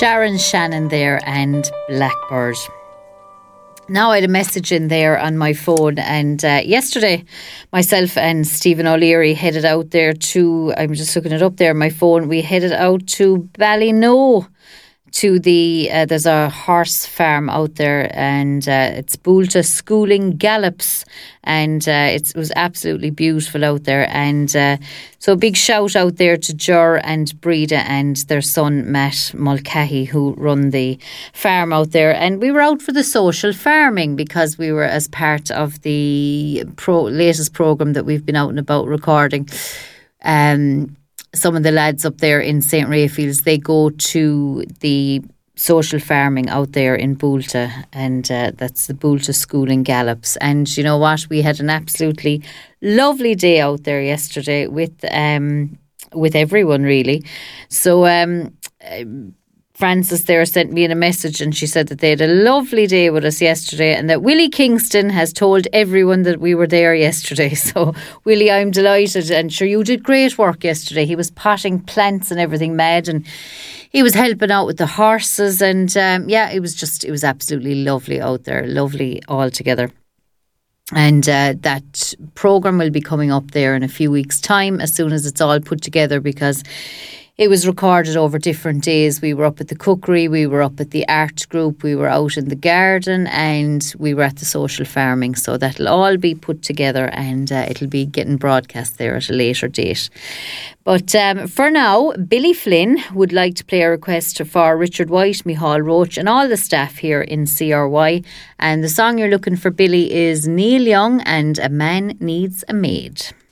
Sharon Shannon there and Blackbird. Now I had a message in there on my phone, and yesterday myself and Stephen O'Leary headed out there to, I'm just looking it up there on my phone, we headed out to Ballyknoe to the, there's a horse farm out there, and it's Boulta Schooling Gallops, and it was absolutely beautiful out there. And so a big shout out there to Ger and Breda and their son Matt Mulcahy, who run the farm out there. And we were out for the social farming because we were as part of the latest programme that we've been out and about recording. Some of the lads up there in St. Raphael's, they go to the social farming out there in Boulta, and that's the Boulta Schooling Gallops. And you know what? We had an absolutely lovely day out there yesterday with everyone, really. So Frances there sent me in a message, and she said that they had a lovely day with us yesterday, and that Willie Kingston has told everyone that we were there yesterday. So Willie, I'm delighted, and sure, you did great work yesterday. He was potting plants and everything mad, and he was helping out with the horses, and it was absolutely lovely out there, lovely altogether. And that programme will be coming up there in a few weeks' time, as soon as it's all put together, because it was recorded over different days. We were up at the cookery, we were up at the art group, we were out in the garden, and we were at the social farming. So that'll all be put together, and it'll be getting broadcast there at a later date. But for now, Billy Flynn would like to play a request for Richard White, Micheál Roach and all the staff here in CRY. And the song you're looking for, Billy, is Neil Young and A Man Needs a Maid.